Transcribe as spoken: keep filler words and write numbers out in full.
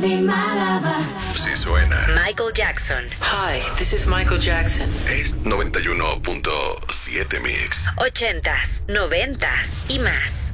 be my lover. Sí suena. Michael Jackson. Hi, this is Michael Jackson. Es noventa y uno punto siete Mix. Ochentas, noventas y más.